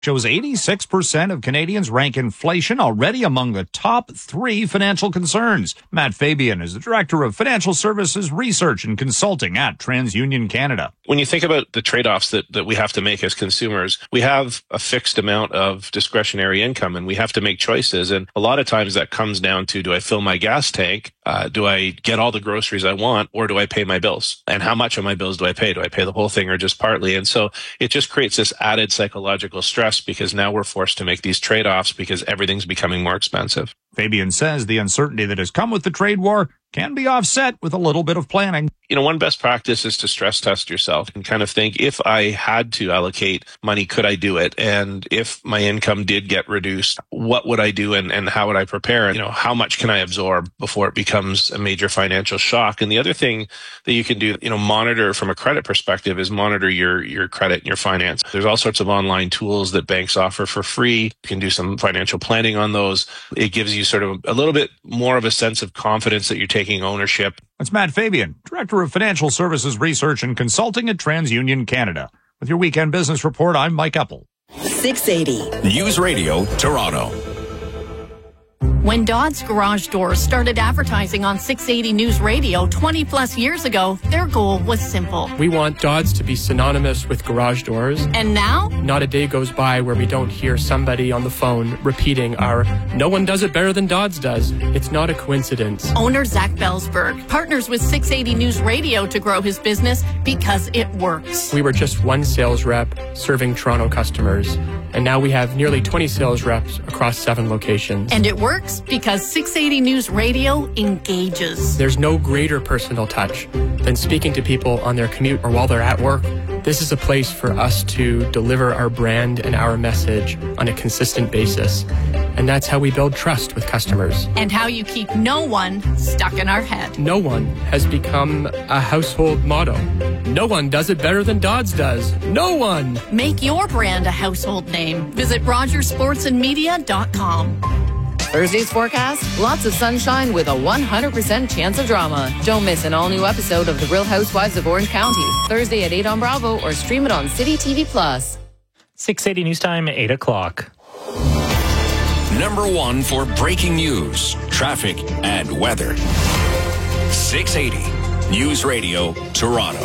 shows 86% of Canadians rank inflation already among the top 3 financial concerns. Matt Fabian is the Director of Financial Services Research and Consulting at TransUnion Canada. When you think about the trade-offs that we have to make as consumers, we have a fixed amount of discretionary income and we have to make choices. And a lot of times that comes down to, do I fill my gas tank? Do I get all the groceries I want, or do I pay my bills? And how much of my bills do I pay? Do I pay the whole thing or just partly? And so it just creates this added psychological stress because now we're forced to make these trade-offs because everything's becoming more expensive. Fabian says the uncertainty that has come with the trade war can be offset with a little bit of planning. One best practice is to stress test yourself and kind of think, if I had to allocate money, could I do it? And if my income did get reduced, what would I do and how would I prepare? And, how much can I absorb before it becomes a major financial shock? And the other thing that you can do, monitor from a credit perspective is monitor your credit and your finance. There's all sorts of online tools that banks offer for free. You can do some financial planning on those. It gives you sort of a little bit more of a sense of confidence that you're taking ownership. That's Matt Fabian, Director of Financial Services Research and Consulting at TransUnion Canada. With your Weekend Business Report, I'm Mike Eppel. 680 News Radio, Toronto. When Dodds Garage Doors started advertising on 680 News Radio 20 plus years ago, their goal was simple. We want Dodds to be synonymous with garage doors. And now? Not a day goes by where we don't hear somebody on the phone repeating our "no one does it better than Dodds does." It's not a coincidence. Owner Zach Belsberg partners with 680 News Radio to grow his business because it works. We were just one sales rep serving Toronto customers, and now we have nearly 20 sales reps across 7 locations. And it works because 680 News Radio engages. There's no greater personal touch than speaking to people on their commute or while they're at work. This is a place for us to deliver our brand and our message on a consistent basis. And that's how we build trust with customers. And how you keep no one stuck in our head. No one has become a household motto. No one does it better than Dodds does. No one. Make your brand a household name. Visit RogersSportsandMedia.com. Thursday's forecast, lots of sunshine with a 100% chance of drama. Don't miss an all-new episode of The Real Housewives of Orange County, Thursday at 8 on Bravo, or stream it on City TV+. 680 News Time, 8 o'clock. Number 1 for breaking news, traffic, and weather. 680 News Radio, Toronto.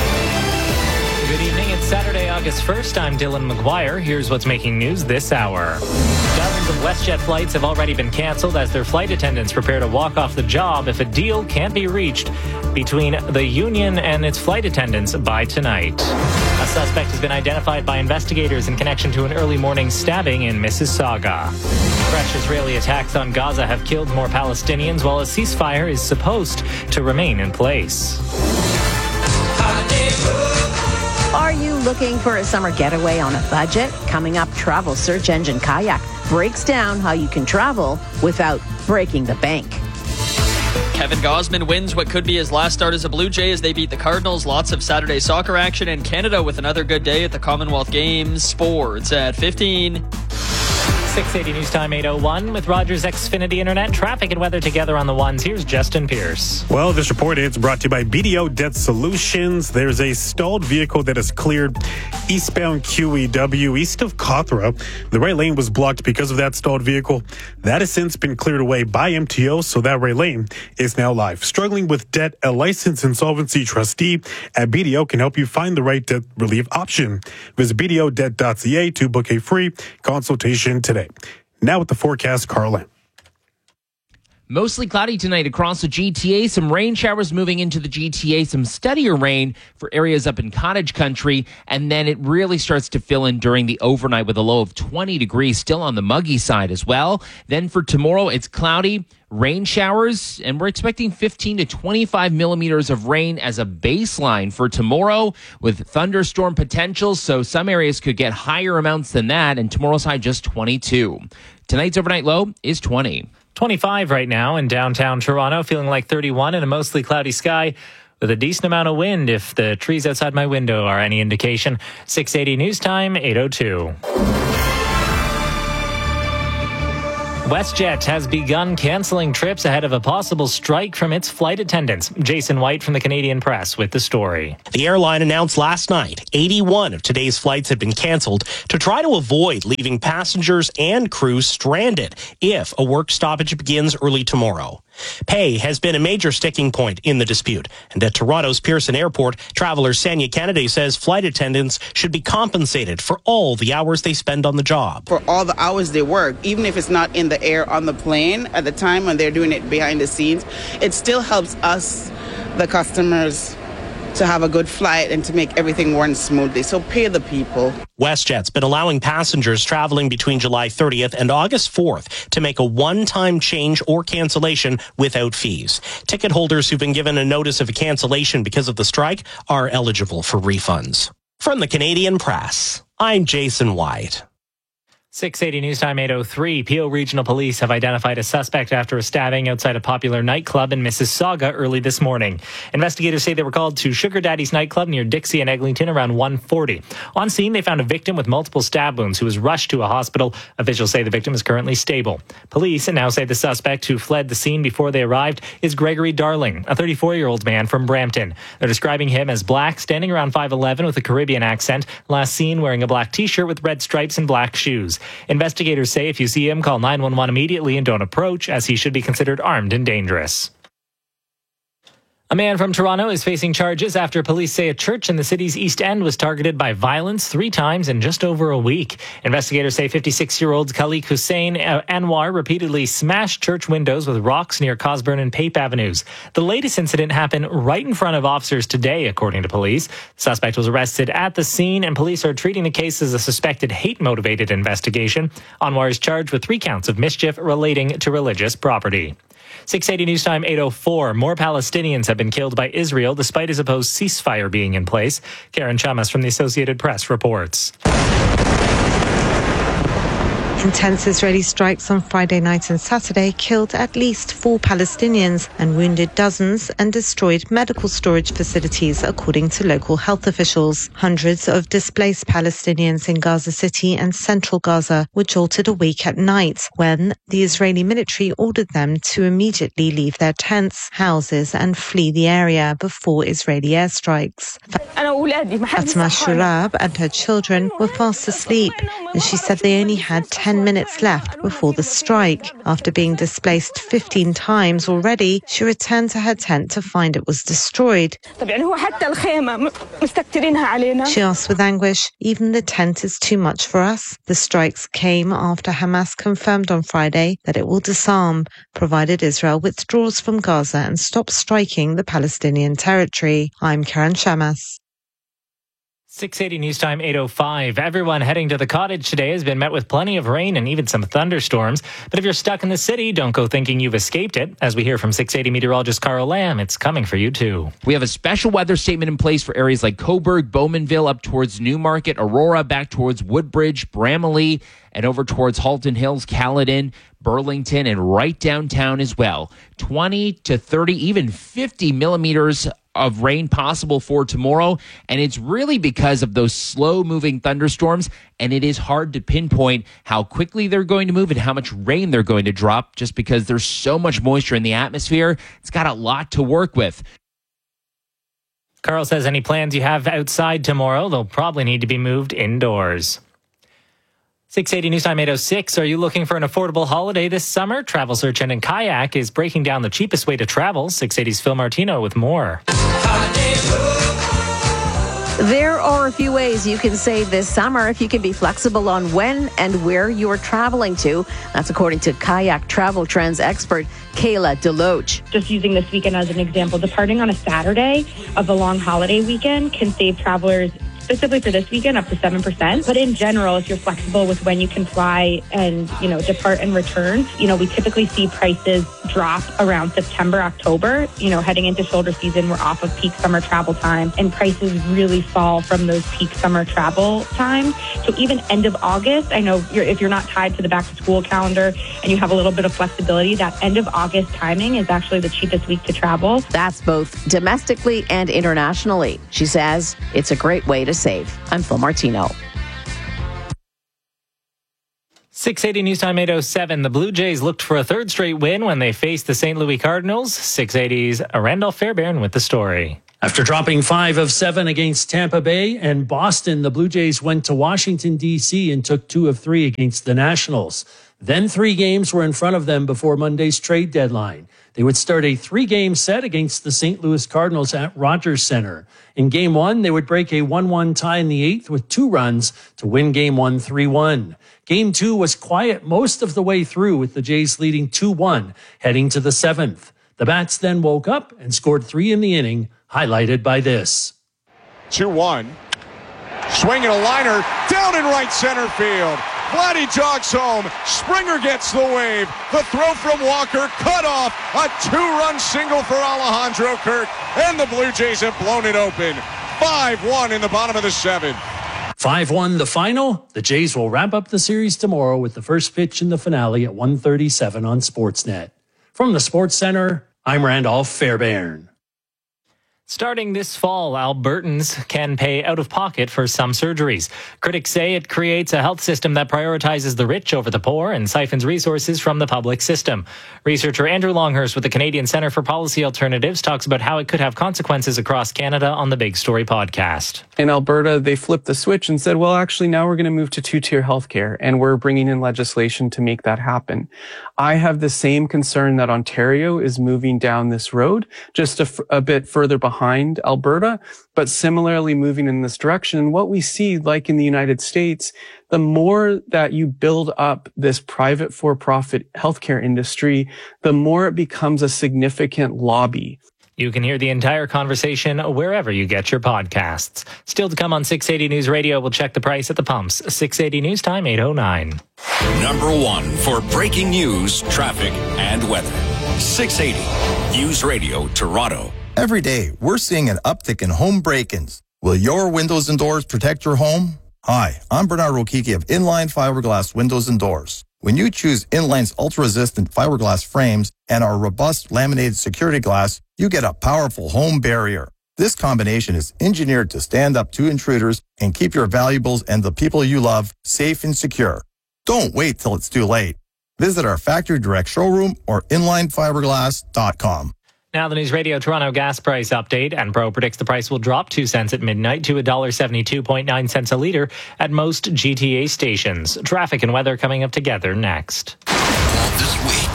Good evening. It's Saturday, August 1st. I'm Dylan McGuire. Here's what's making news this hour. Dozens of WestJet flights have already been canceled as their flight attendants prepare to walk off the job if a deal can't be reached between the union and its flight attendants by tonight. A suspect has been identified by investigators in connection to an early morning stabbing in Mississauga. Fresh Israeli attacks on Gaza have killed more Palestinians, while a ceasefire is supposed to remain in place. Are you looking for a summer getaway on a budget? Coming up, Travel Search Engine Kayak breaks down how you can travel without breaking the bank. Kevin Gausman wins what could be his last start as a Blue Jay as they beat the Cardinals. Lots of Saturday soccer action, and Canada with another good day at the Commonwealth Games. Sports at 15. 680 News Time, 8:01 with Rogers Xfinity Internet. Traffic and weather together on the ones. Here's Justin Pierce. Well, this report is brought to you by BDO Debt Solutions. There's a stalled vehicle that is cleared eastbound QEW east of Cawthra. The right lane was blocked because of that stalled vehicle. That has since been cleared away by MTO, so that right lane is now live. Struggling with debt, a licensed insolvency trustee at BDO can help you find the right debt relief option. Visit BDOdebt.ca to book a free consultation today. Now with the forecast, Carl Lamb. Mostly cloudy tonight across the GTA. Some rain showers moving into the GTA. Some steadier rain for areas up in Cottage Country. And then it really starts to fill in during the overnight with a low of 20 degrees, still on the muggy side as well. Then for tomorrow, it's cloudy, rain showers, and we're expecting 15 to 25 millimeters of rain as a baseline for tomorrow with thunderstorm potential. So some areas could get higher amounts than that. And tomorrow's high just 22. Tonight's overnight low is 20. 25 right now in downtown Toronto, feeling like 31 in a mostly cloudy sky with a decent amount of wind if the trees outside my window are any indication. 680 News Time, 8:02. WestJet has begun canceling trips ahead of a possible strike from its flight attendants. Jason White from the Canadian Press with the story. The airline announced last night 81 of today's flights had been canceled to try to avoid leaving passengers and crew stranded if a work stoppage begins early tomorrow. Pay has been a major sticking point in the dispute. And at Toronto's Pearson Airport, traveler Sanya Kennedy says flight attendants should be compensated for all the hours they spend on the job. For all the hours they work, even if it's not in the air on the plane at the time when they're doing it behind the scenes, it still helps us, the customers, to have a good flight and to make everything run smoothly. So pay the people. WestJet's been allowing passengers traveling between July 30th and August 4th to make a one-time change or cancellation without fees. Ticket holders who've been given a notice of a cancellation because of the strike are eligible for refunds. From the Canadian Press, I'm Jason White. 680 News Time 8:03. Peel Regional Police have identified a suspect after a stabbing outside a popular nightclub in Mississauga early this morning. Investigators say they were called to Sugar Daddy's nightclub near Dixie and Eglinton around 1:40. On scene, they found a victim with multiple stab wounds who was rushed to a hospital. Officials say the victim is currently stable. Police now say the suspect who fled the scene before they arrived is Gregory Darling, a 34-year-old man from Brampton. They're describing him as black, standing around 5'11" with a Caribbean accent, last seen wearing a black t-shirt with red stripes and black shoes. Investigators say if you see him, call 911 immediately and don't approach, as he should be considered armed and dangerous. A man from Toronto is facing charges after police say a church in the city's East End was targeted by violence 3 times in just over a week. Investigators say 56-year-old Khalik Hussein Anwar repeatedly smashed church windows with rocks near Cosburn and Pape Avenues. The latest incident happened right in front of officers today, according to police. The suspect was arrested at the scene, and police are treating the case as a suspected hate-motivated investigation. Anwar is charged with 3 counts of mischief relating to religious property. 680 News Time 8:04. More Palestinians have been killed by Israel despite a supposed ceasefire being in place. Karen Chamas from the Associated Press reports. Intense Israeli strikes on Friday night and Saturday killed at least 4 Palestinians and wounded dozens and destroyed medical storage facilities, according to local health officials. Hundreds of displaced Palestinians in Gaza City and central Gaza were jolted awake at night when the Israeli military ordered them to immediately leave their tents, houses and flee the area before Israeli airstrikes. Fatima Shurab and her children were fast asleep, and she said they only had 10 minutes left before the strike. After being displaced 15 times already, she returned to her tent to find it was destroyed. She asked with anguish, "Even the tent is too much for us?" The strikes came after Hamas confirmed on Friday that it will disarm, provided Israel withdraws from Gaza and stops striking the Palestinian territory. I'm Karen Chamas. 680 News Time 8:05. Everyone heading to the cottage today has been met with plenty of rain and even some thunderstorms. But if you're stuck in the city, don't go thinking you've escaped it. As we hear from 680 meteorologist Carl Lamb, it's coming for you too. We have a special weather statement in place for areas like Cobourg, Bowmanville, up towards Newmarket, Aurora, back towards Woodbridge, Bramalea, and over towards Halton Hills, Caledon, Burlington, and right downtown as well. 20 to 30, even 50 millimeters of rain possible for tomorrow, and it's really because of those slow-moving thunderstorms, and it is hard to pinpoint how quickly they're going to move and how much rain they're going to drop just because there's so much moisture in the atmosphere. It's got a lot to work with. Carl says any plans you have outside tomorrow, they'll probably need to be moved indoors. 680 News Time 8:06. Are you looking for an affordable holiday this summer? Travel Search Engine Kayak is breaking down the cheapest way to travel. 680's Phil Martino with more. There are a few ways you can save this summer if you can be flexible on when and where you're traveling to. That's according to kayak travel trends expert Kayla Deloach. Just using this weekend as an example, departing on a Saturday of a long holiday weekend can save travelers specifically for this weekend up to 7%. But in general, if you're flexible with when you can fly and, depart and return, we typically see prices drop around September, October. Heading into shoulder season, we're off of peak summer travel time, and prices really fall from those peak summer travel times. So even end of August, I know if you're not tied to the back to school calendar and you have a little bit of flexibility, that end of August timing is actually the cheapest week to travel. That's both domestically and internationally. She says it's a great way to save. I'm Phil Martino. 680 News Time 8:07. The Blue Jays looked for a third straight win when they faced the St. Louis Cardinals. 680's Randolph Fairbairn with the story. After dropping 5 of 7 against Tampa Bay and Boston, the Blue Jays went to Washington, D.C. and took 2 of 3 against the Nationals. Then 3 games were in front of them before Monday's trade deadline. They would start a 3-game set against the St. Louis Cardinals at Rogers Center. In Game 1, they would break a 1-1 tie in the 8th with 2 runs to win Game 1 3-1. Game 2 was quiet most of the way through, with the Jays leading 2-1 heading to the 7th. The Bats then woke up and scored 3 in the inning, highlighted by this. 2-1. Swinging a liner down in right center field. Vladdy jogs home. Springer gets the wave. The throw from Walker cut off. A 2-run single for Alejandro Kirk. And the Blue Jays have blown it open. 5-1 in the bottom of the 7th. 5-1 the final. The Jays will wrap up the series tomorrow with the first pitch in the finale at 1:37 on Sportsnet. From the Sports Center, I'm Randolph Fairbairn. Starting this fall, Albertans can pay out of pocket for some surgeries. Critics say it creates a health system that prioritizes the rich over the poor and siphons resources from the public system. Researcher Andrew Longhurst with the Canadian Centre for Policy Alternatives talks about how it could have consequences across Canada on the Big Story podcast. In Alberta, they flipped the switch and said, well, actually, now we're going to move to 2-tier healthcare, and we're bringing in legislation to make that happen. I have the same concern that Ontario is moving down this road, just a bit further behind Alberta, but similarly moving in this direction. What we see, like in the United States, the more that you build up this private for-profit healthcare industry, the more it becomes a significant lobby. You can hear the entire conversation wherever you get your podcasts. Still to come on 680 News Radio, we'll check the price at the pumps. 680 News Time 8:09. Number 1 for breaking news, traffic, and weather. 680 News Radio Toronto. Every day, we're seeing an uptick in home break-ins. Will your windows and doors protect your home? Hi, I'm Bernard Rokiki of Inline Fiberglass Windows and Doors. When you choose Inline's ultra-resistant fiberglass frames and our robust laminated security glass, you get a powerful home barrier. This combination is engineered to stand up to intruders and keep your valuables and the people you love safe and secure. Don't wait till it's too late. Visit our factory direct showroom or inlinefiberglass.com. Now the News Radio Toronto gas price update. Enpro predicts the price will drop 2 cents at midnight to $1.72.9 cents a litre at most GTA stations. Traffic and weather coming up together next. This week,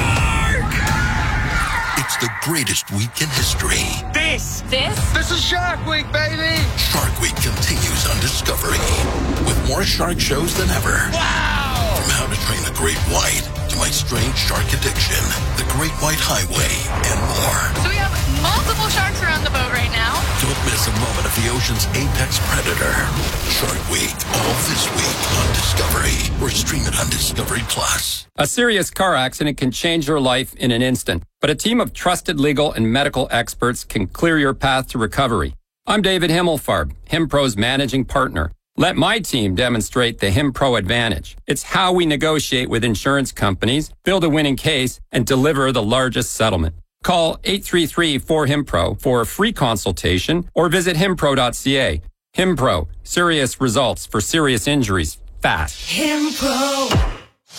it's the greatest week in history. This is Shark Week, baby! Shark Week continues on Discovery with more shark shows than ever. Wow! From How to Train a Great White to My Strange Shark Addiction, The Great White Highway, and more. So we have multiple sharks around the boat right now. Don't miss a moment of the ocean's apex predator. Shark Week, all this week on Discovery, or stream it on Discovery Plus. A serious car accident can change your life in an instant, but a team of trusted legal and medical experts can clear your path to recovery. I'm David Himmelfarb, HimPro's managing partner. Let my team demonstrate the HimPro advantage. It's how we negotiate with insurance companies, build a winning case, and deliver the largest settlement. Call 833-4HIMPRO for a free consultation or visit himpro.ca. HimPro, serious results for serious injuries, fast. HimPro.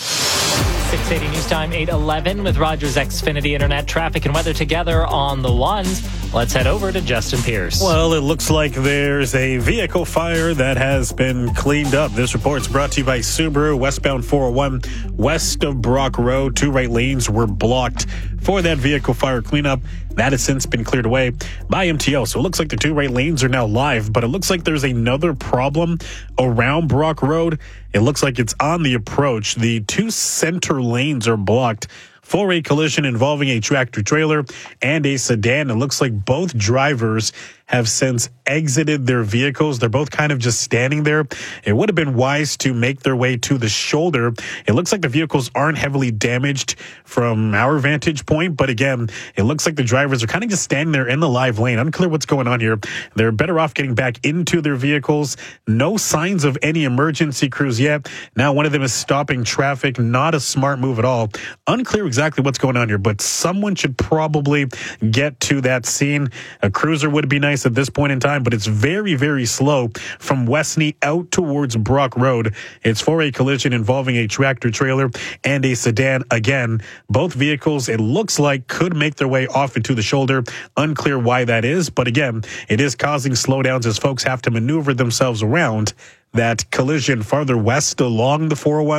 680 News Time 8:11 with Rogers Xfinity Internet. Traffic and weather together on the ones. Let's head over to Justin Pierce. Well, it looks like there's a vehicle fire that has been cleaned up. This report's brought to you by Subaru. Westbound 401 west of Brock Road. 2 right lanes were blocked for that vehicle fire cleanup. That has since been cleared away by MTO. So it looks like the 2 right lanes are now live, but it looks like there's another problem around Brock Road. It looks like it's on the approach. The 2 center lanes are blocked for a collision involving a tractor trailer and a sedan. It looks like both drivers have since exited their vehicles. They're both kind of just standing there. It would have been wise to make their way to the shoulder. It looks like the vehicles aren't heavily damaged from our vantage point, but again, it looks like the drivers are kind of just standing there in the live lane. Unclear what's going on here. They're better off getting back into their vehicles. No signs of any emergency crews yet. Now one of them is stopping traffic. Not a smart move at all. Unclear exactly what's going on here, but someone should probably get to that scene. A cruiser would be nice. nice at this point in time, but it's very, very slow from Westney out towards Brock Road. It's for a collision involving a tractor trailer and a sedan. Again, both vehicles, it looks like, could make their way off into the shoulder. Unclear why that is, but again, it is causing slowdowns as folks have to maneuver themselves around that collision farther west along the 401.